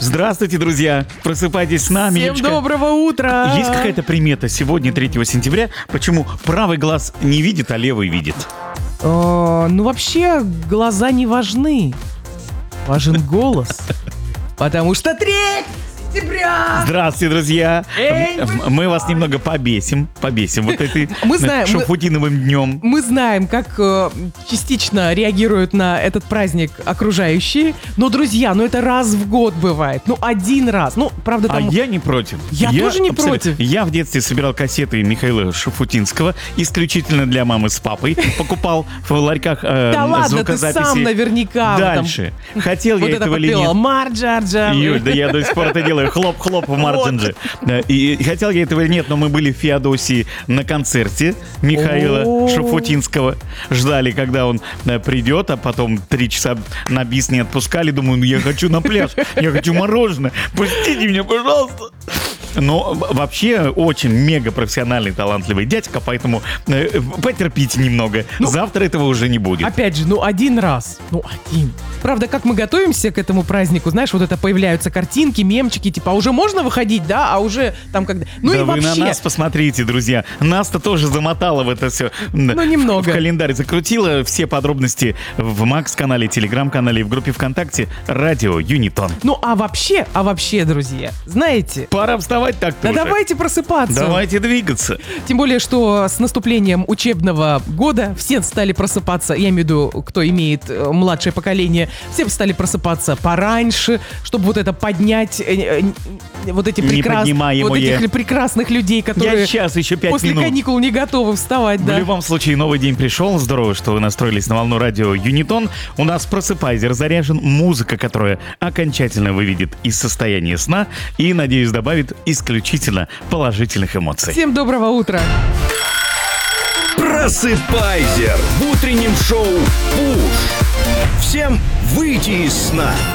Здравствуйте, друзья! Просыпайтесь с нами. Всем Юлечка. доброго утра! Есть какая-то примета сегодня, 3 сентября, почему правый глаз не видит, а левый видит? Ну, вообще, глаза не важны. Важен голос. Потому что 3 сентября! Здравствуйте, друзья! Эй, Мы вас немного побесим вот этой Мы знаем, Шафутиновым днем. Мы знаем, как частично реагируют на этот праздник окружающие. Но, друзья, это раз в год бывает. Один раз. Правда, там... А я не против. Я тоже не абсолютно. против. Я в детстве собирал кассеты Михаила Шафутинского исключительно для мамы с папой. Покупал в ларьках Да ладно, ты звукозаписи. сам наверняка. Дальше. Хотел Вот я это этого или подпевал. нет. Марджа. Юль, да я до сих пор это делаю. Хлоп-хлоп в Марджинже. Да, и хотел я этого или нет, но мы были в Феодосии на концерте Михаила О. Шафутинского. Ждали, когда он придет, а потом 3 часа на бис не отпускали. Думаю, я хочу на пляж, я хочу мороженое. Пустите меня, пожалуйста. Но вообще очень мега профессиональный, талантливый дядька, поэтому потерпите немного. Завтра этого уже не будет. Опять же, один раз. Один. Правда, как мы готовимся к этому празднику, знаешь, вот это появляются картинки, мемчики, типа, а уже можно выходить, да? А уже там когда... Да и вы вообще... на нас посмотрите, друзья. Нас-то тоже замотало в это все. Немного. В календарь закрутила. Все подробности в Макс-канале, Телеграм-канале и в группе ВКонтакте «Радио Юнитон». А вообще, друзья, знаете... Пора вставать так-то Да уже. давайте просыпаться. Давайте двигаться. Тем более, что с наступлением учебного года все стали просыпаться, я имею в виду, кто имеет младшее поколение, все стали просыпаться пораньше, чтобы вот это поднять вот этих прекрасных людей, которые Я сейчас еще 5 после минут. каникул не готовы вставать, да. В любом случае, новый день пришел. Здорово, что вы настроились на волну радио Юнитон. У нас просыпайзер заряжен. Музыка, которая окончательно выведет из состояния сна и, надеюсь, добавит исключительно положительных эмоций. Всем доброго утра. Просыпайзер в утреннем шоу «Пуш». Всем выйти из сна.